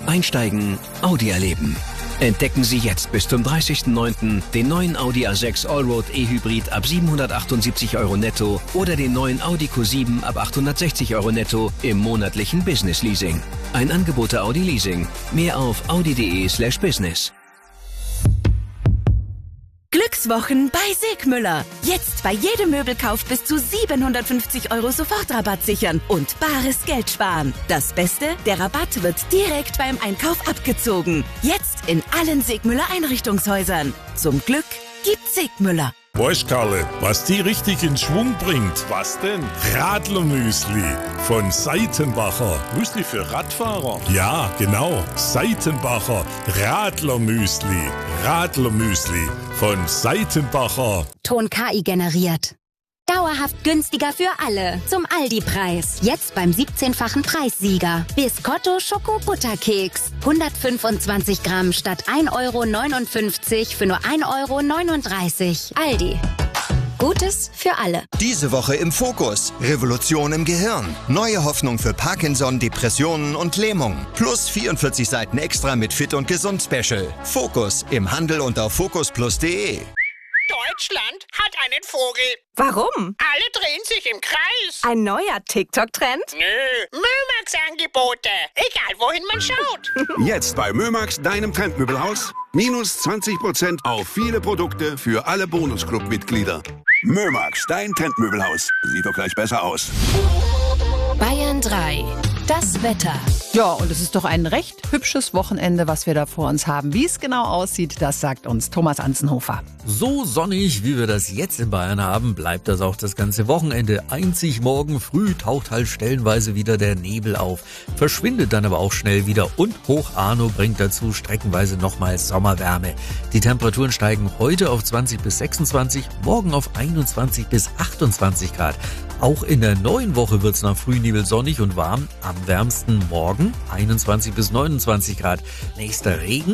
Einsteigen, Audi erleben. Entdecken Sie jetzt bis zum 30.09. den neuen Audi A6 Allroad E-Hybrid ab 778 € netto oder den neuen Audi Q7 ab 860 € netto im monatlichen Business Leasing. Ein Angebot der Audi Leasing. Mehr auf audi.de/business. Glückswochen bei Segmüller. Jetzt bei jedem Möbelkauf bis zu 750 € Sofortrabatt sichern und bares Geld sparen. Das Beste, der Rabatt wird direkt beim Einkauf abgezogen. Jetzt in allen Segmüller Einrichtungshäusern. Zum Glück gibt Segmüller. Weißt, Karle, was die richtig in Schwung bringt? Was denn? Radlermüsli von Seitenbacher. Müsli für Radfahrer? Ja, genau. Seitenbacher Radlermüsli. Radlermüsli von Seitenbacher. Ton KI generiert. Dauerhaft günstiger für alle. Zum Aldi-Preis. Jetzt beim 17-fachen Preissieger. Biscotto Schoko-Butterkeks. 125 Gramm statt 1,59 € für nur 1,39 €. Aldi. Gutes für alle. Diese Woche im Fokus. Revolution im Gehirn. Neue Hoffnung für Parkinson, Depressionen und Lähmung. Plus 44 Seiten extra mit Fit und Gesund Special. Fokus im Handel und auf focusplus.de. Deutschland hat einen Vogel. Warum? Alle drehen sich im Kreis. Ein neuer TikTok-Trend? Nö, Mömax-Angebote. Egal, wohin man schaut. Jetzt bei Mömax, deinem Trendmöbelhaus. Minus 20% auf viele Produkte für alle Bonusclub-Mitglieder. Mömax, dein Trendmöbelhaus. Sieht doch gleich besser aus. Bayern 3. Das Wetter. Ja, und es ist doch ein recht hübsches Wochenende, was wir da vor uns haben. Wie es genau aussieht, das sagt uns Thomas Anzenhofer. So sonnig, wie wir das jetzt in Bayern haben, bleibt das auch das ganze Wochenende. Einzig morgen früh taucht halt stellenweise wieder der Nebel auf, verschwindet dann aber auch schnell wieder und Hoch Arno bringt dazu streckenweise nochmals Sommerwärme. Die Temperaturen steigen heute auf 20 bis 26, morgen auf 21 bis 28 Grad. Auch in der neuen Woche wird's nach Frühnebel sonnig und warm. Am wärmsten morgen 21 bis 29 Grad. Nächster Regen